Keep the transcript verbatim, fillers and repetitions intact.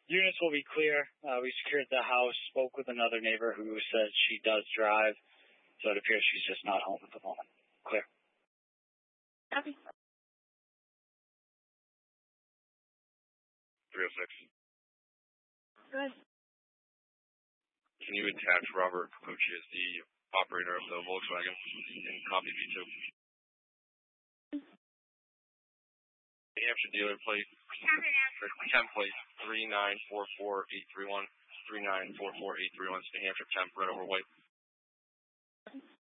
Units will be clear. Uh, we secured the house, spoke with another neighbor who says she does drive, so it appears she's just not home at the moment. Clear. Okay. three oh six. Good. Can you attach Robert Capucci as the operator of the Volkswagen and copy V two? New Hampshire dealer plate, temp plate three nine four four eight three one, three nine four four eight three one, New Hampshire temp, red over white.